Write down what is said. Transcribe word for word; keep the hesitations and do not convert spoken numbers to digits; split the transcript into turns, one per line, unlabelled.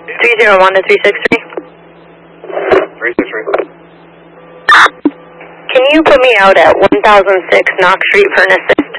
three zero one to three six three.
three six three.
Can you put me out at one thousand six Knox Street for an assist?